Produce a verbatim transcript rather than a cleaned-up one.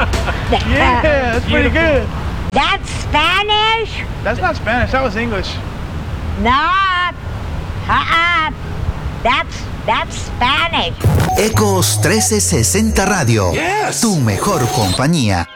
Yeah, that's pretty good. That's Spanish? That's not Spanish, that was English. No. Uh-uh. That's, that's Spanish. Ecos trescientos sesenta Radio. Yes. Tu mejor compañía.